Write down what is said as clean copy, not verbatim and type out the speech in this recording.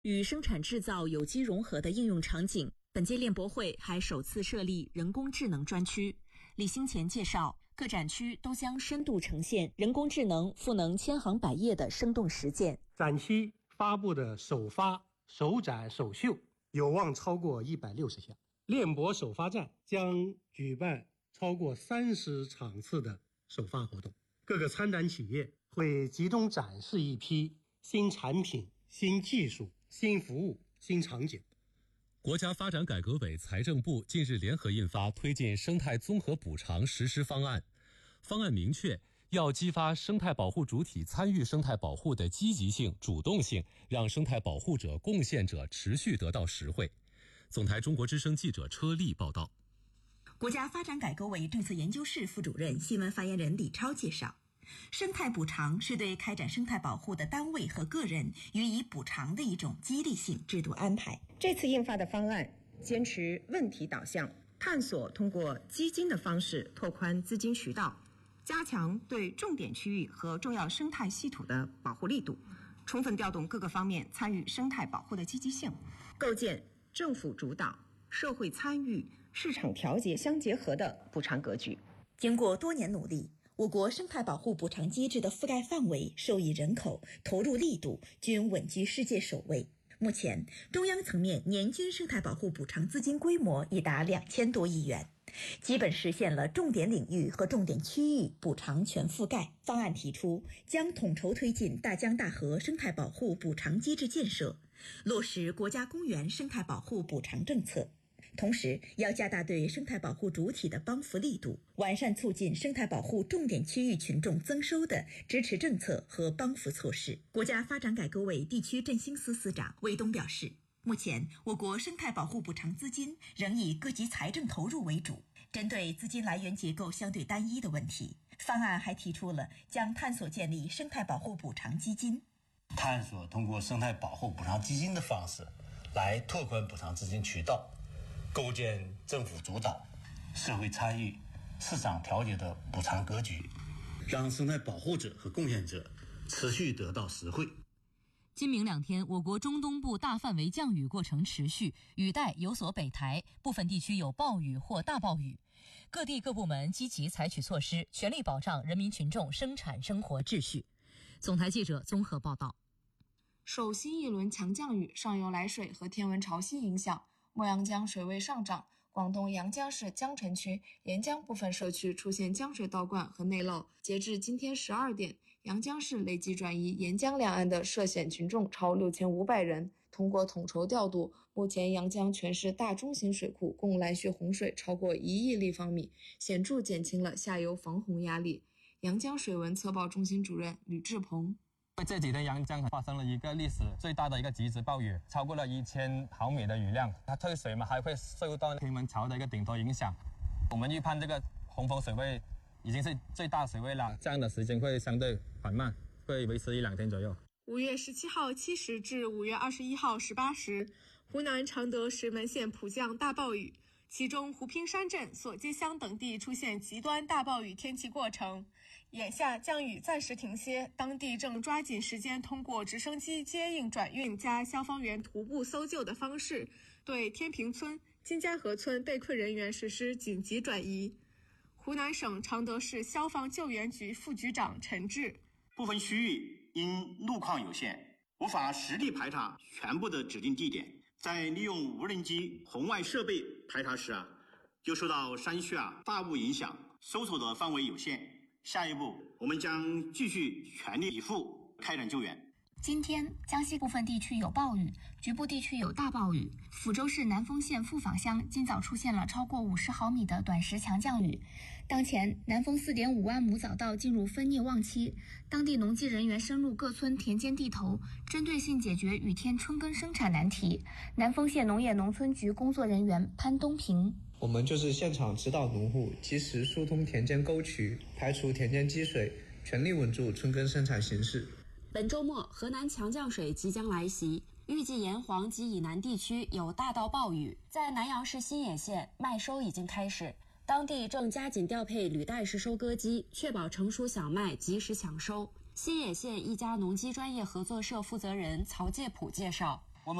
与生产制造有机融合的应用场景。本届链博会还首次设立人工智能专区。李兴前介绍，各展区都将深度呈现人工智能赋能千行百业的生动实践。 展期发布的首发、首展、首秀有望超过160项。链博首发站将举办超过30场次的首发活动，各个参展企业会集中展示一批新产品、新技术、新服务、新场景。 国家发展改革委、财政部近日联合印发推进生态综合补偿实施方案。方案明确，要激发生态保护主体参与生态保护的积极性、主动性，让生态保护者、贡献者持续得到实惠。总台中国之声记者车丽报道。 国家发展改革委政策研究室副主任、新闻发言人李超介绍，生态补偿是对开展生态保护的单位和个人予以补偿的一种激励性制度安排。 这次印发的方案坚持问题导向，探索通过基金的方式拓宽资金渠道，加强对重点区域和重要生态系统的保护力度，充分调动各个方面参与生态保护的积极性，构建政府主导、社会参与、市场调节相结合的补偿格局。 经过多年努力，我国生态保护补偿机制的覆盖范围、受益人口、投入力度均稳居世界首位。目前，中央层面年均生态保护补偿资金规模已达2000多亿元，基本实现了重点领域和重点区域补偿全覆盖。方案提出，将统筹推进大江大河生态保护补偿机制建设，落实国家公园生态保护补偿政策。同时，要加大对生态保护主体的帮扶力度，完善促进生态保护重点区域群众增收的支持政策和帮扶措施。国家发展改革委地区振兴司司长魏东表示，目前我国生态保护补偿资金仍以各级财政投入为主，针对资金来源结构相对单一的问题，方案还提出了将探索建立生态保护补偿基金， 探索通过生态保护补偿基金的方式来拓宽补偿资金渠道，构建政府主导、社会参与、市场调节的补偿格局，让生态保护者和贡献者持续得到实惠。 今明2天，我国中东部大范围降雨过程持续，雨带有所北抬，部分地区有暴雨或大暴雨。各地各部门积极采取措施，全力保障人民群众生产生活秩序。总台记者综合报道。 受新一轮强降雨、上游来水和天文潮汐影响，墨阳江水位上涨，广东阳江市江城区沿江部分社区出现江水倒灌和内涝。截至今天12点，阳江市累计转移沿江两岸的涉险群众超6500人。通过统筹调度，目前阳江全市大中型水库共来蓄洪水超过1亿立方米，显著减轻了下游防洪压力。阳江水文测报中心主任吕志鹏， 这几天阳江发生了一个历史最大的一个极值暴雨，超过了1000毫米的雨量。它退水嘛，还会受到天文潮的一个顶多影响。我们预判这个洪峰水位已经是最大水位了，降的时间会相对缓慢，会维持1-2天左右。 5月17号7时至5月21号18时，湖南常德石门县普降大暴雨，其中湖滨山镇、索街乡等地出现极端大暴雨天气过程。眼下降雨暂时停歇，当地正抓紧时间通过直升机接应转运加消防员徒步搜救的方式，对天平村、金家河村被困人员实施紧急转移。湖南省常德市消防救援局副局长陈志， 部分区域因路况有限，无法实地排查全部的指定地点，在利用无人机红外设备排查时就受到山区大雾影响，搜索的范围有限。下一步，我们将继续全力以赴开展救援。 今天，江西部分地区有暴雨，局部地区有大暴雨。抚州市南丰县富坊乡今早出现了超过50毫米的短时强降雨。当前，南丰4.5万亩早稻进入分蘖旺期，当地农机人员深入各村田间地头，针对性解决雨天春耕生产难题。南丰县农业农村局工作人员潘东平， 我们就是现场指导农户及时疏通田间沟渠，排除田间积水，全力稳住春耕生产形势。 本周末，河南强降水即将来袭，预计沿黄及以南地区有大到暴雨。在南阳市新野县，麦收已经开始，当地正加紧调配履带式收割机，确保成熟小麦及时抢收。新野县一家农机专业合作社负责人曹介普介绍，